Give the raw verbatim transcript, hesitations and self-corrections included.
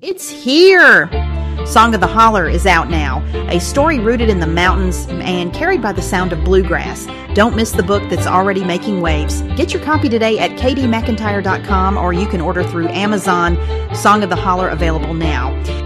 It's here! Song of the Holler is out now, a story rooted in the mountains and carried by the sound of bluegrass. Don't miss the book that's already making waves. Get your copy today at k d mcintyre dot com, or you can order through Amazon. Song of the Holler available now.